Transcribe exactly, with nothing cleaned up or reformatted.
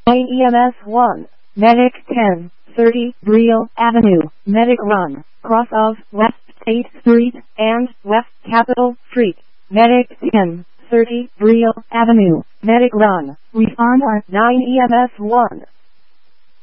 nine E M S one, Medic ten thirty, Brielle Avenue, Medic Run, cross of West eighth Street and West Capitol Street. Medic ten thirty, Brielle Avenue, Medic Run, respond on nine E M S one.